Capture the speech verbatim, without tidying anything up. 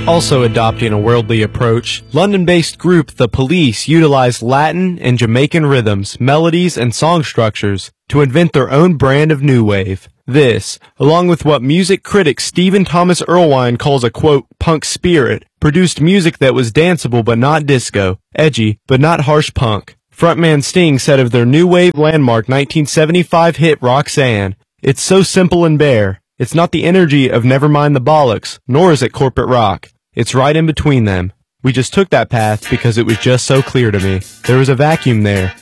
Also adopting a worldly approach, London-based group The Police utilized Latin and Jamaican rhythms, melodies, and song structures to invent their own brand of new wave. This, along with what music critic Stephen Thomas Erlewine calls a quote, punk spirit, produced music that was danceable but not disco, edgy but not harsh punk. Frontman Sting said of their new wave landmark nineteen seventy-five hit Roxanne, "It's so simple and bare. It's not the energy of Nevermind the Bollocks, nor is it corporate rock. It's right in between them. We just took that path because it was just so clear to me. There was a vacuum there,